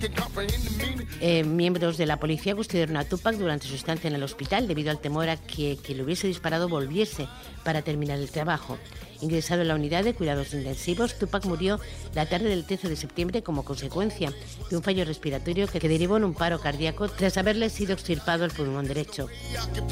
Miembros de la policía custodiaron a Tupac durante su estancia en el hospital debido al temor a que quien le hubiese disparado volviese para terminar el trabajo. Ingresado en la unidad de cuidados intensivos, Tupac murió la tarde del 13 de septiembre como consecuencia de un fallo respiratorio que derivó en un paro cardíaco tras haberle sido extirpado el pulmón derecho.